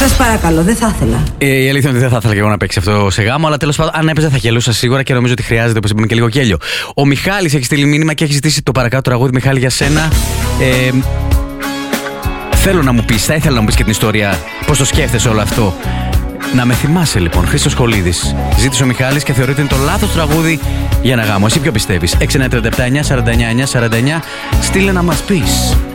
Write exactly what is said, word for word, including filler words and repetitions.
Σας παρακαλώ, δεν θα ήθελα. Ε, η αλήθεια είναι ότι δεν θα ήθελα και εγώ να παίξει αυτό σε γάμο, αλλά τέλος πάντων, αν έπαιζε θα γελούσα σίγουρα και νομίζω ότι χρειάζεται, όπως είπαμε, και λίγο γέλιο. Ο Μιχάλης έχει στείλει μήνυμα και έχει ζητήσει το παρακάτω τραγούδι. Μιχάλη, για σένα. Ε, θέλω να μου πεις, θα ήθελα να μου πεις και την ιστορία, πώς το σκέφτεσαι όλο αυτό. Να με θυμάσαι λοιπόν, Χρήστος Σχολίδης. Ζήτησε ο Μιχάλης και θεωρείται είναι το λάθος τραγούδι για ένα γάμο. Εσύ ποιο πιστεύεις? έξι εννιά τρία επτά εννιά σαράντα εννιά εννιά σαράντα εννιά. Στείλε να μας πεις.